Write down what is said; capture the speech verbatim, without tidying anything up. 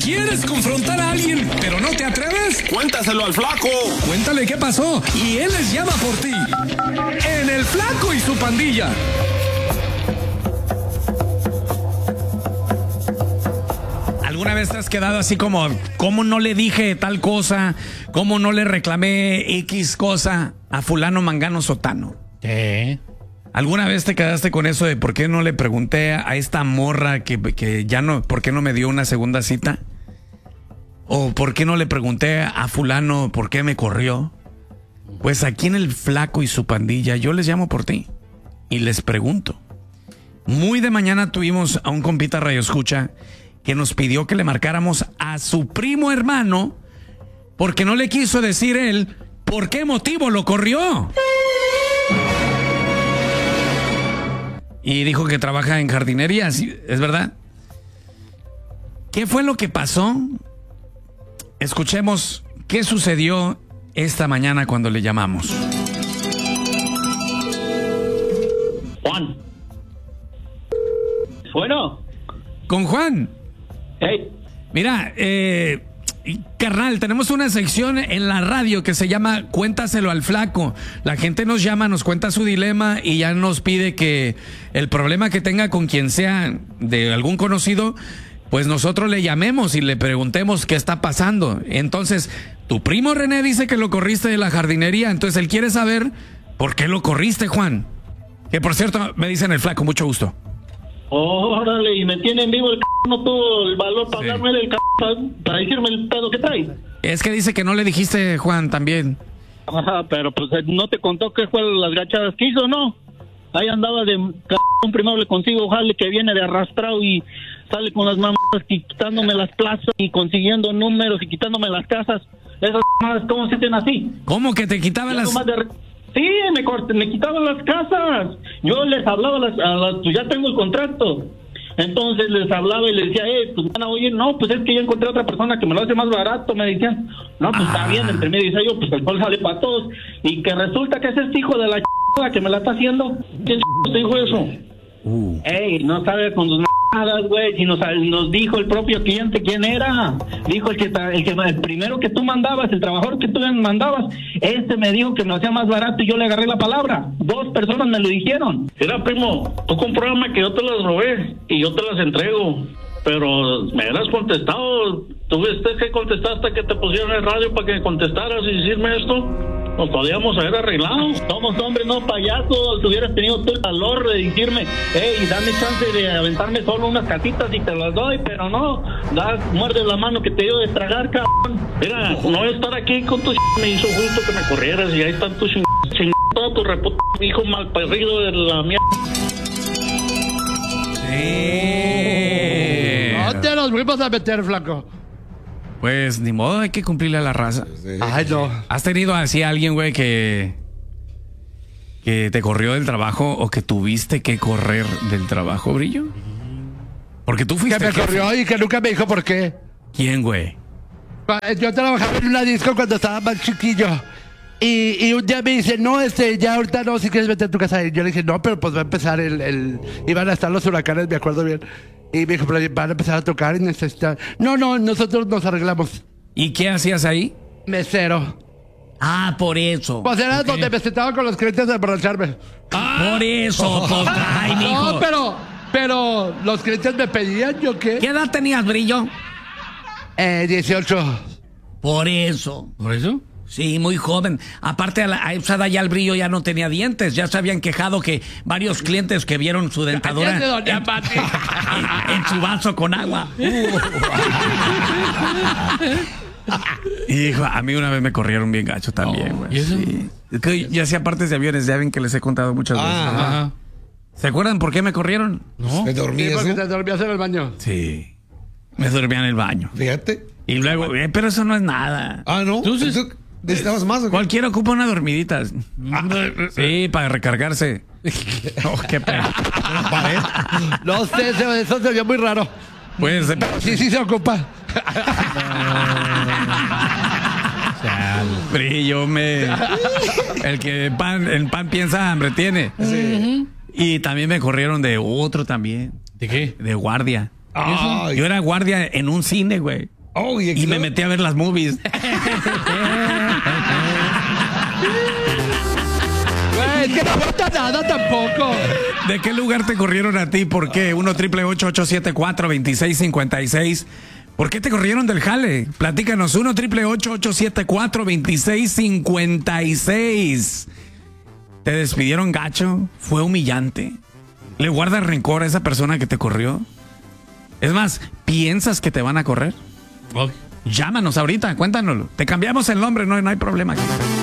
¿Quieres confrontar a alguien, pero no te atreves? Cuéntaselo al Flaco. Cuéntale qué pasó y él les llama por ti. En El Flaco y su Pandilla. ¿Alguna vez te has quedado así como, cómo no le dije tal cosa, cómo no le reclamé X cosa a fulano, mangano, sotano? ¿Qué? ¿Alguna vez te quedaste con eso de por qué no le pregunté a esta morra que, que ya no, por qué no me dio una segunda cita? ¿O por qué no le pregunté a fulano por qué me corrió? Pues aquí en El Flaco y su Pandilla yo les llamo por ti y les pregunto. Muy de mañana tuvimos a un compita radio escucha que nos pidió que le marcáramos a su primo hermano porque no le quiso decir él por qué motivo lo corrió. Y dijo que trabaja en jardinería, ¿es verdad? ¿Qué fue lo que pasó? Escuchemos qué sucedió esta mañana cuando le llamamos. Juan. Bueno. Con Juan. Hey. Mira, eh, carnal, tenemos una sección en la radio que se llama Cuéntaselo al Flaco. La gente nos llama, nos cuenta su dilema y ya nos pide que el problema que tenga con quien sea de algún conocido, pues nosotros le llamemos y le preguntemos qué está pasando. Entonces, tu primo René dice que lo corriste de la jardinería, entonces él quiere saber por qué lo corriste, Juan. Que por cierto, me dicen El Flaco, mucho gusto. Órale, y me tiene en vivo el c***, no tuvo el valor para Sí. darme el c***, para, para decirme el pedo que trae. Es que dice que no le dijiste, Juan, también. Ajá, pero pues no te contó qué fue las gachadas que hizo, ¿no? Ahí andaba de c***, primero le consigo jale que viene de arrastrado y sale con las mamadas quitándome las plazas y consiguiendo números y quitándome las casas. Esas mamadas, ¿cómo se hacen así? ¿Cómo que te quitaban Ya las...? nomás de re- Sí, me, cort- me quitaban las casas. Yo les hablaba, a las, a las, pues ya tengo el contrato. Entonces les hablaba y les decía, eh, pues van a oír, no, pues es que yo encontré a otra persona que me lo hace más barato. Me decían, no, pues Ah. está bien, entre medio decía yo, pues el sol sale para todos. Y que resulta que es este hijo de la ch... que me la está haciendo. ¿Quién ch... te dijo eso? Uh. Ey, no sabe con sus mamadas, güey, si nos, nos dijo el propio cliente quién era. Dijo el que, el que el primero que tú mandabas, el trabajador que tú mandabas, este me dijo que me hacía más barato y yo le agarré la palabra. Dos personas me lo dijeron. Mira, primo, tú compruébame que yo te las robé y yo te las entrego. Pero me hubieras contestado. Tuviste que contestar hasta que te pusieron el radio para que contestaras y decirme esto. Nos podíamos haber arreglado. Somos hombres, no payasos. Si hubieras tenido tú el valor de decirme, hey, dame chance de aventarme solo unas casitas y te las doy, pero no, das, muerdes la mano que te dio de tragar, cabrón. Mira, no estar aquí con tu ch... me hizo justo que me corrieras y ahí están tus ch... ching... todo tu reputo hijo mal perrido de la mierda. Sí. No te los volvimos a meter, Flaco. Pues ni modo, hay que cumplirle a la raza. Ay, no. ¿Has tenido así a alguien, güey, que que te corrió del trabajo o que tuviste que correr del trabajo, Brillo? Porque tú fuiste Que me jefe. corrió y que nunca me dijo por qué. ¿Quién, güey? Yo trabajaba en una disco cuando estaba más chiquillo. Y, y un día me dice, no, este, ya ahorita no, si quieres vete a tu casa. Y yo le dije, no, pero pues va a empezar el, el... Iban a estar los huracanes, me acuerdo bien. Y me dijo, pero van a empezar a tocar y necesitan... No, no, nosotros nos arreglamos. ¿Y qué hacías ahí? Mesero. Ah, por eso. Pues era Ok. donde me sentaba con los clientes de emborracharme. Por eso, pues, ay, mijo. No, pero, pero los clientes me pedían, ¿yo qué? ¿Qué edad tenías, Brillo? Eh, dieciocho. Por eso. ¿Por eso? Sí, muy joven. Aparte, a, la, a esa edad ya el Brillo ya no tenía dientes. Ya se habían quejado que varios clientes que vieron su dentadura Cállate, doña en, Pati. en- en su vaso con agua. Hijo, a mí una vez me corrieron bien gacho también, güey. ¿Y eso? Sí. Es que ya hacía partes de aviones, ya ven que les he contado muchas veces. Ajá. ¿Se acuerdan por qué me corrieron? ¿No? ¿Te Sí, dormías, porque no? te dormías en el baño. Sí. Me dormía en el baño. Fíjate. Y luego, eh, pero eso no es nada. Ah, ¿no? Entonces- Eso- ¿Necesitabas más o qué? Cualquiera ocupa una dormidita. Sí, para recargarse. Oh, qué pedo. No sé, eso, eso se vio muy raro. Pues, eh, Sí, sí se ocupa. Brillo, me. El que pan, el pan piensa, hambre tiene. Y también me corrieron de otro también. ¿De qué? De guardia. Ay. Yo era guardia en un cine, güey. Oh, y, y me metí a ver las movies. Güey, es que no aguanta nada tampoco. ¿De qué lugar te corrieron a ti? ¿Por qué? uno triple ocho ocho siete cuatro dos seis cinco seis. ¿Por qué te corrieron del jale? Platícanos. uno triple ocho ocho siete cuatro dos seis cinco seis. ¿Te despidieron gacho? ¿Fue humillante? ¿Le guardas rencor a esa persona que te corrió? Es más, ¿piensas que te van a correr? Okay. Llámanos ahorita, cuéntanoslo. Te cambiamos el nombre, no, no hay problema aquí.